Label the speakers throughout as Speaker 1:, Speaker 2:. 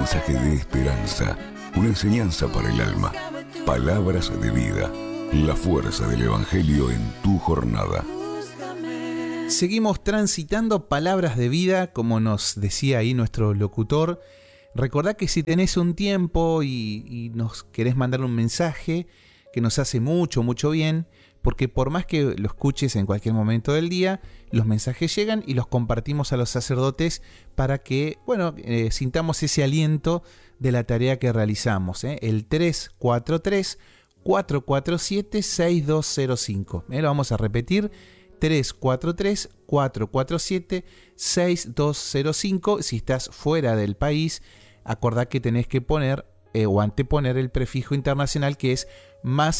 Speaker 1: mensaje de esperanza, una enseñanza para el alma. Palabras de vida, la fuerza del Evangelio en tu jornada.
Speaker 2: Seguimos transitando palabras de vida, como nos decía ahí nuestro locutor. Recordá que si tenés un tiempo y nos querés mandar un mensaje, que nos hace mucho bien, porque por más que lo escuches en cualquier momento del día, los mensajes llegan y los compartimos a los sacerdotes para que, sintamos ese aliento de la tarea que realizamos. El 343-447-6205. Lo vamos a repetir. 343-447-6205. Si estás fuera del país, acordá que tenés que poner o anteponer el prefijo internacional, que es más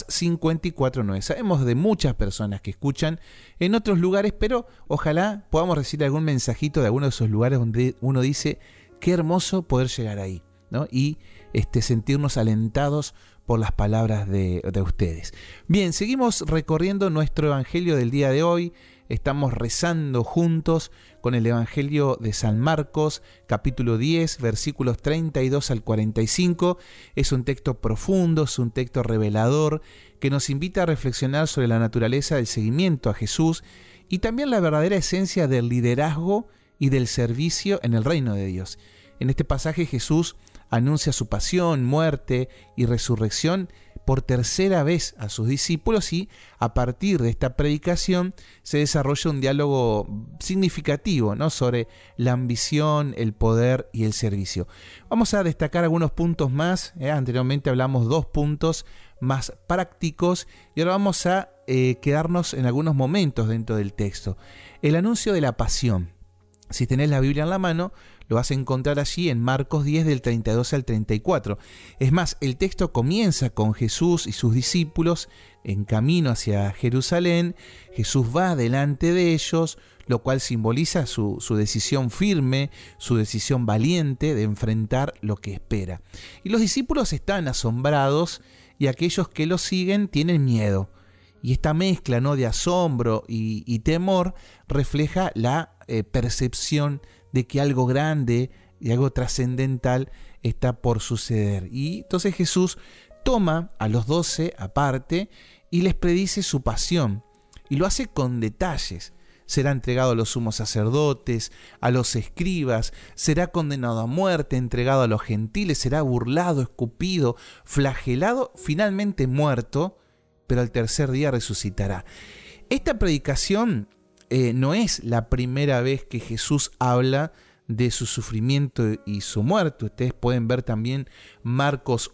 Speaker 2: 549. Sabemos de muchas personas que escuchan en otros lugares, pero ojalá podamos recibir algún mensajito de alguno de esos lugares donde uno dice, qué hermoso poder llegar ahí, ¿no? Y sentirnos alentados por las palabras de ustedes. Bien, seguimos recorriendo nuestro evangelio del día de hoy. Estamos rezando juntos con el evangelio de San Marcos, capítulo 10, versículos 32 al 45. Es un texto profundo, es un texto revelador que nos invita a reflexionar sobre la naturaleza del seguimiento a Jesús y también la verdadera esencia del liderazgo y del servicio en el reino de Dios. En este pasaje Jesús anuncia su pasión, muerte y resurrección por tercera vez a sus discípulos y a partir de esta predicación se desarrolla un diálogo significativo, ¿no?, sobre la ambición, el poder y el servicio. Vamos a destacar algunos puntos más. Anteriormente hablamos 2 puntos más prácticos y ahora vamos a quedarnos en algunos momentos dentro del texto. El anuncio de la pasión. Si tenés la Biblia en la mano, lo vas a encontrar allí en Marcos 10 del 32 al 34. Es más, el texto comienza con Jesús y sus discípulos en camino hacia Jerusalén. Jesús va delante de ellos, lo cual simboliza su decisión firme, su decisión valiente de enfrentar lo que espera. Y los discípulos están asombrados y aquellos que lo siguen tienen miedo. Y esta mezcla, ¿no?, de asombro y temor refleja la percepción de que algo grande y algo trascendental está por suceder. Y entonces Jesús toma a los 12 aparte y les predice su pasión. Y lo hace con detalles. Será entregado a los sumos sacerdotes, a los escribas, será condenado a muerte, entregado a los gentiles, será burlado, escupido, flagelado, finalmente muerto, pero al tercer día resucitará. Esta predicación no es la primera vez que Jesús habla de su sufrimiento y su muerte. Ustedes pueden ver también Marcos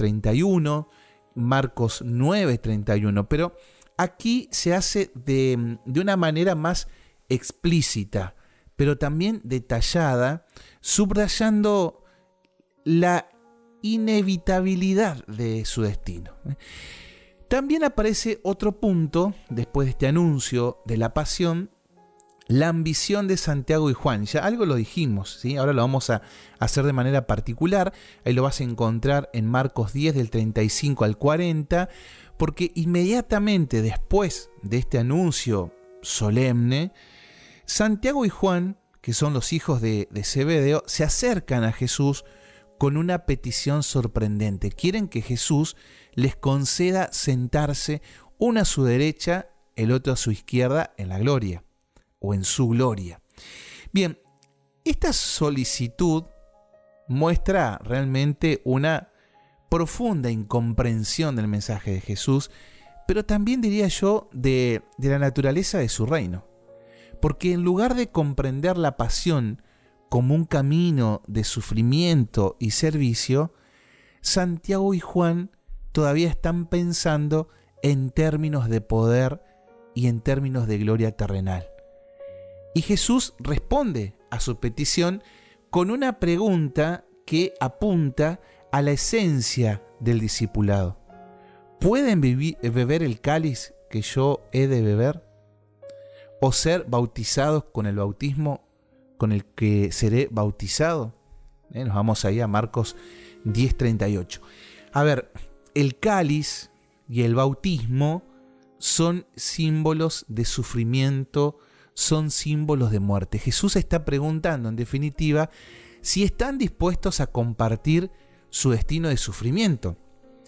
Speaker 2: 8:31, Marcos 9:31, pero aquí se hace de una manera más explícita, pero también detallada, subrayando la inevitabilidad de su destino. También aparece otro punto, después de este anuncio de la pasión, la ambición de Santiago y Juan. Ya algo lo dijimos, ¿sí? Ahora lo vamos a hacer de manera particular. Ahí lo vas a encontrar en Marcos 10 del 35 al 40, porque inmediatamente después de este anuncio solemne, Santiago y Juan, que son los hijos de Zebedeo, se acercan a Jesús con una petición sorprendente. Quieren que Jesús les conceda sentarse, uno a su derecha, el otro a su izquierda, en la gloria, o en su gloria. Bien, esta solicitud muestra realmente una profunda incomprensión del mensaje de Jesús, pero también diría yo de la naturaleza de su reino. Porque en lugar de comprender la pasión como un camino de sufrimiento y servicio, Santiago y Juan todavía están pensando en términos de poder y en términos de gloria terrenal. Y Jesús responde a su petición con una pregunta que apunta a la esencia del discipulado. ¿Pueden beber el cáliz que yo he de beber? ¿O ser bautizados con el bautismo con el que seré bautizado? Nos vamos ahí a Marcos 10:38. A ver, el cáliz y el bautismo son símbolos de sufrimiento, son símbolos de muerte. Jesús está preguntando, en definitiva, si están dispuestos a compartir su destino de sufrimiento.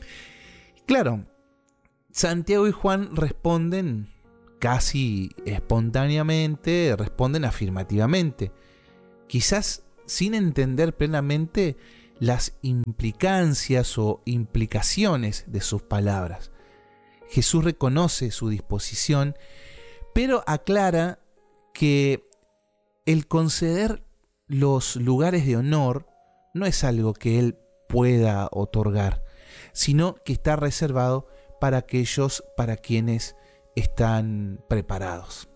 Speaker 2: Claro, Santiago y Juan responden casi espontáneamente, responden afirmativamente, quizás sin entender plenamente las implicancias o implicaciones de sus palabras. Jesús reconoce su disposición, pero aclara que el conceder los lugares de honor no es algo que Él pueda otorgar, sino que está reservado para aquellos para quienes están preparados.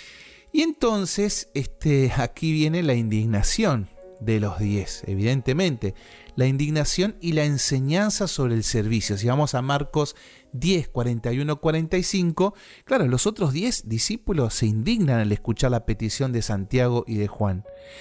Speaker 2: Y entonces aquí viene la indignación de los 10, evidentemente, la indignación y la enseñanza sobre el servicio. Si vamos a Marcos 10, 41, 45, claro, los otros 10 discípulos se indignan al escuchar la petición de Santiago y de Juan.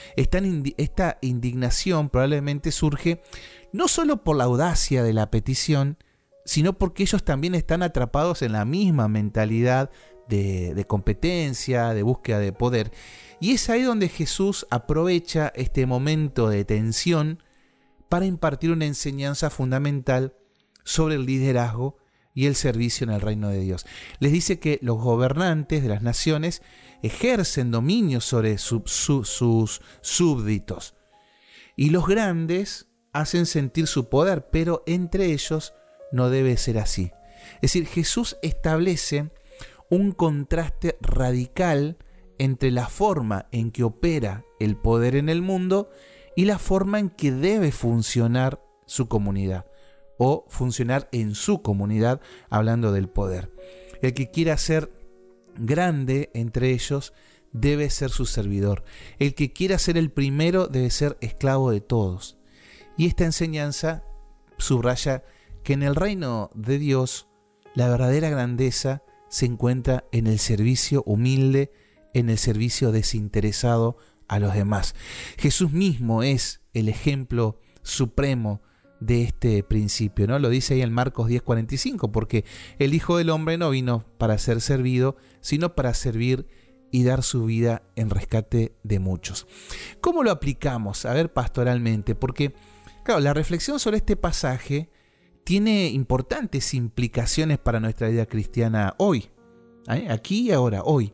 Speaker 2: Esta indignación probablemente surge no solo por la audacia de la petición, sino porque ellos también están atrapados en la misma mentalidad de competencia, de búsqueda de poder. Y es ahí donde Jesús aprovecha este momento de tensión para impartir una enseñanza fundamental sobre el liderazgo y el servicio en el reino de Dios. Les dice que los gobernantes de las naciones ejercen dominio sobre sus súbditos, y los grandes hacen sentir su poder, pero entre ellos no debe ser así. Es decir, Jesús establece un contraste radical entre la forma en que opera el poder en el mundo y la forma en que debe funcionar su comunidad, o funcionar en su comunidad, hablando del poder. El que quiera ser grande entre ellos debe ser su servidor. El que quiera ser el primero debe ser esclavo de todos. Y esta enseñanza subraya que en el reino de Dios la verdadera grandeza se encuentra en el servicio humilde, en el servicio desinteresado a los demás. Jesús mismo es el ejemplo supremo de este principio, ¿no? Lo dice ahí en Marcos 10:45, porque el Hijo del Hombre no vino para ser servido, sino para servir y dar su vida en rescate de muchos. ¿Cómo lo aplicamos? A ver, pastoralmente, porque, claro, la reflexión sobre este pasaje tiene importantes implicaciones para nuestra vida cristiana hoy, aquí y ahora, hoy.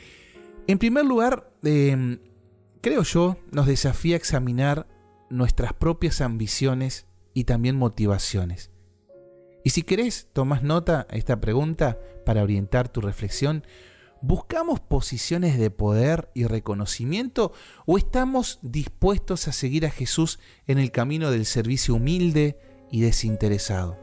Speaker 2: En primer lugar, creo yo, nos desafía a examinar nuestras propias ambiciones y también motivaciones. Y si querés, tomás nota a esta pregunta para orientar tu reflexión. ¿Buscamos posiciones de poder y reconocimiento o estamos dispuestos a seguir a Jesús en el camino del servicio humilde y desinteresado?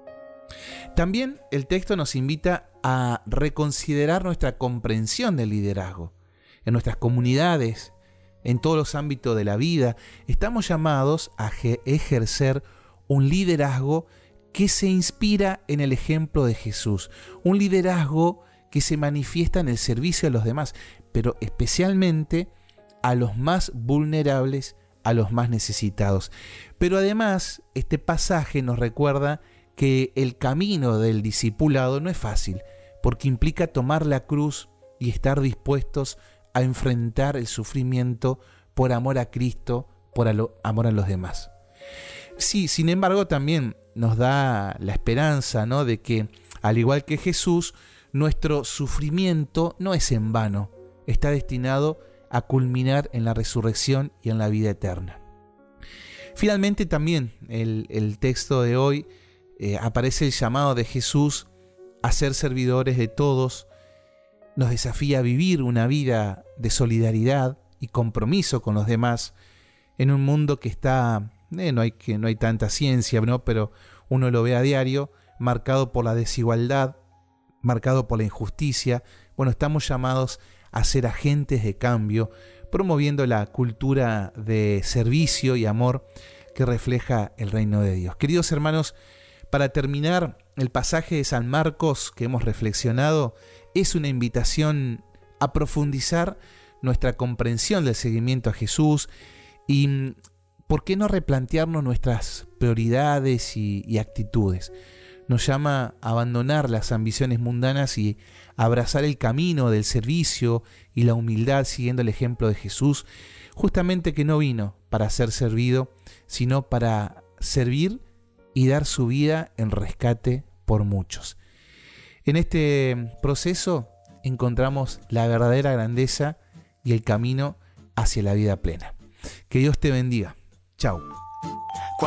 Speaker 2: También el texto nos invita a reconsiderar nuestra comprensión del liderazgo. En nuestras comunidades, en todos los ámbitos de la vida, estamos llamados a ejercer un liderazgo que se inspira en el ejemplo de Jesús, un liderazgo que se manifiesta en el servicio a los demás, pero especialmente a los más vulnerables, a los más necesitados. Pero además, este pasaje nos recuerda que el camino del discipulado no es fácil, porque implica tomar la cruz y estar dispuestos a enfrentar el sufrimiento por amor a Cristo, por amor a los demás. Sí, sin embargo, también nos da la esperanza, ¿no?, de que, al igual que Jesús, nuestro sufrimiento no es en vano, está destinado a culminar en la resurrección y en la vida eterna. Finalmente, también el texto de hoy aparece el llamado de Jesús a ser servidores de todos. Nos desafía a vivir una vida de solidaridad y compromiso con los demás en un mundo que está, no hay tanta ciencia, ¿no?, pero uno lo ve a diario, marcado por la desigualdad, marcado por la injusticia. Bueno, estamos llamados a ser agentes de cambio, promoviendo la cultura de servicio y amor que refleja el reino de Dios. Queridos hermanos, para terminar, el pasaje de San Marcos que hemos reflexionado es una invitación a profundizar nuestra comprensión del seguimiento a Jesús y, ¿por qué no replantearnos nuestras prioridades y actitudes? Nos llama a abandonar las ambiciones mundanas y abrazar el camino del servicio y la humildad siguiendo el ejemplo de Jesús, justamente que no vino para ser servido, sino para servir y dar su vida en rescate por muchos. En este proceso encontramos la verdadera grandeza y el camino hacia la vida plena. Que Dios te bendiga. Chau.